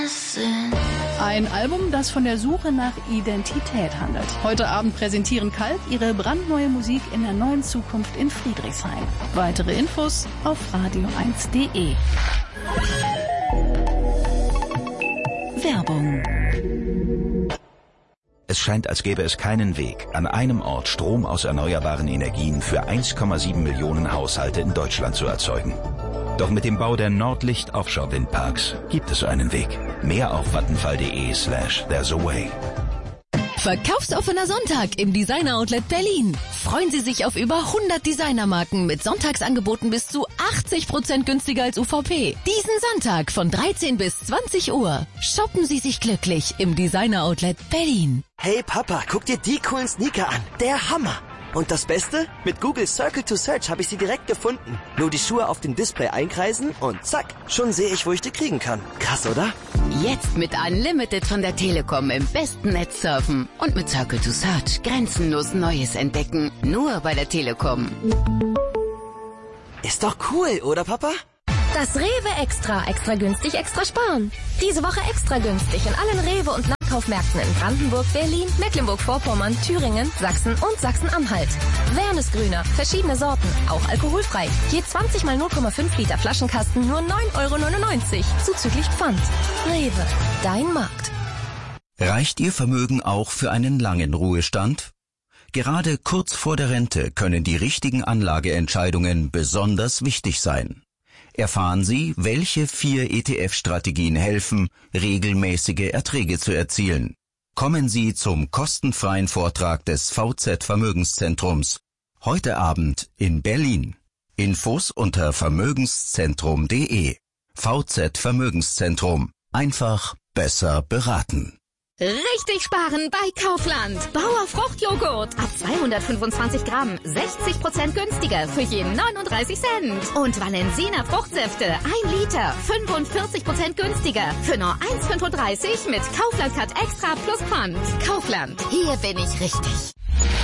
Ein Album, das von der Suche nach Identität handelt. Heute Abend präsentieren Kalk ihre brandneue Musik in der neuen Zukunft in Friedrichshain. Weitere Infos auf radio1.de. Werbung. Es scheint, als gäbe es keinen Weg, an einem Ort Strom aus erneuerbaren Energien für 1,7 Millionen Haushalte in Deutschland zu erzeugen. Doch mit dem Bau der Nordlicht Offshore Windparks gibt es einen Weg. Mehr auf vattenfall.de/there's a way. Verkaufsoffener Sonntag im Designer Outlet Berlin. Freuen Sie sich auf über 100 Designermarken mit Sonntagsangeboten bis zu 80% günstiger als UVP. Diesen Sonntag von 13 bis 20 Uhr. Shoppen Sie sich glücklich im Designer Outlet Berlin. Hey Papa, guck dir die coolen Sneaker an. Der Hammer. Und das Beste? Mit Google Circle to Search habe ich sie direkt gefunden. Nur die Schuhe auf dem Display einkreisen und zack, schon sehe ich, wo ich die kriegen kann. Krass, oder? Jetzt mit Unlimited von der Telekom im besten Netz surfen. Und mit Circle to Search grenzenlos Neues entdecken. Nur bei der Telekom. Ist doch cool, oder Papa? Das Rewe Extra. Extra günstig, extra sparen. Diese Woche extra günstig in allen Rewe- und Nahkaufmärkten in Brandenburg, Berlin, Mecklenburg-Vorpommern, Thüringen, Sachsen und Sachsen-Anhalt. Wernesgrüner, verschiedene Sorten, auch alkoholfrei. Je 20 mal 0,5 Liter Flaschenkasten nur 9,99 €, zuzüglich Pfand. Rewe, dein Markt. Reicht Ihr Vermögen auch für einen langen Ruhestand? Gerade kurz vor der Rente können die richtigen Anlageentscheidungen besonders wichtig sein. Erfahren Sie, welche 4 ETF-Strategien helfen, regelmäßige Erträge zu erzielen. Kommen Sie zum kostenfreien Vortrag des VZ Vermögenszentrums. Heute Abend in Berlin. Infos unter vermögenszentrum.de. VZ Vermögenszentrum. Einfach besser beraten. Richtig sparen bei Kaufland. Bauer Fruchtjoghurt ab 225 Gramm, 60% günstiger für je 39 Cent. Und Valensina Fruchtsäfte 1 Liter, 45% günstiger für nur 1,35 mit Kaufland Cut Extra plus Pfand. Kaufland, hier bin ich richtig.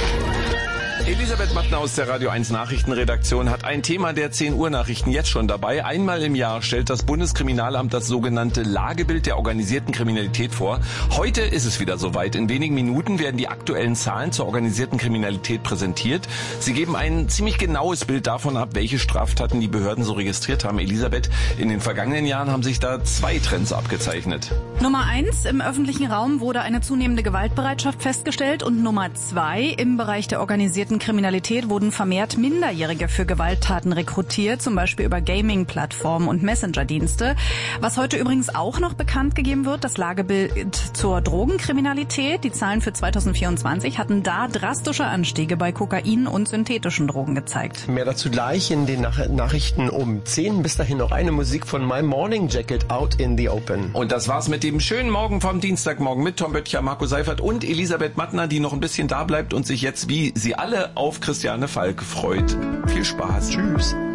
Elisabeth Mattner aus der Radio 1 Nachrichtenredaktion hat ein Thema der 10 Uhr Nachrichten jetzt schon dabei. Einmal im Jahr stellt das Bundeskriminalamt das sogenannte Lagebild der organisierten Kriminalität vor. Heute ist es wieder soweit. In wenigen Minuten werden die aktuellen Zahlen zur organisierten Kriminalität präsentiert. Sie geben ein ziemlich genaues Bild davon ab, welche Straftaten die Behörden so registriert haben. Elisabeth, in den vergangenen Jahren haben sich da 2 Trends abgezeichnet. Nummer 1, im öffentlichen Raum wurde eine zunehmende Gewaltbereitschaft festgestellt und Nummer 2, im Bereich der organisierten Kriminalität wurden vermehrt Minderjährige für Gewalttaten rekrutiert, zum Beispiel über Gaming-Plattformen und Messenger-Dienste. Was heute übrigens auch noch bekannt gegeben wird, das Lagebild zur Drogenkriminalität. Die Zahlen für 2024 hatten da drastische Anstiege bei Kokain und synthetischen Drogen gezeigt. Mehr dazu gleich in den Nachrichten um 10. Bis dahin noch eine Musik von My Morning Jacket, Out in the Open. Und das war's mit dem schönen Morgen vom Dienstagmorgen mit Tom Böttcher, Marco Seifert und Elisabeth Mattner, die noch ein bisschen da bleibt und sich jetzt, wie sie alle, auf Christiane Falk freut. Viel Spaß. Tschüss.